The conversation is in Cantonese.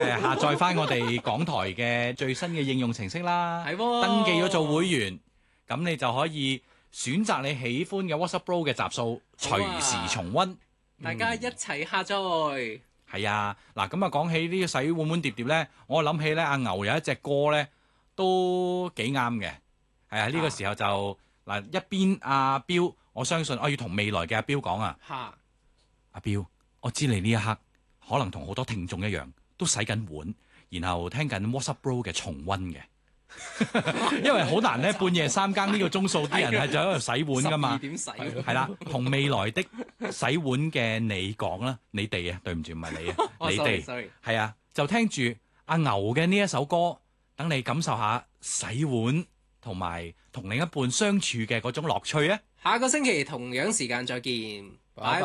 下載翻我哋港台嘅最新嘅應用程式啦， 係喎， 登記咗做會員，咁你就可以選擇你喜歡嘅 WhatsApp Bro 嘅集數，隨時重溫。 大家一齊下載。 係啊，嗱咁啊，講起呢個洗碗碟咧，我諗起咧阿牛有一隻歌咧都幾啱嘅。係啊，呢個時候就嗱一邊阿彪，我相信我要同未來嘅阿彪講啊。阿彪，我知你呢一刻可能同好多聽眾一樣，都洗緊碗，然後聽緊 WhatsApp Bro 嘅重溫嘅。因為好難咧，半夜三更呢個鐘數啲人係就喺度洗碗噶嘛。 點洗？ 係啦，同未來的洗碗嘅你講啦，你哋啊，對唔住唔係你啊，你哋係啊，就聽住阿牛嘅呢一首歌，等你感受下洗碗同埋同另一半相處嘅嗰種樂趣啊！ 下個星期同樣時間再見，拜拜。